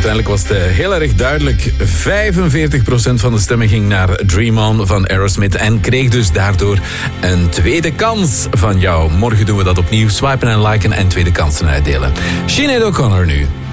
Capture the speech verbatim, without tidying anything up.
uiteindelijk was het heel erg duidelijk. vijfenveertig procent van de stemmen ging naar Dream On van Aerosmith en kreeg dus daardoor een tweede kans van jou. Morgen doen we dat opnieuw. Swipen en liken en tweede kansen uitdelen. Sinead O'Connor nu.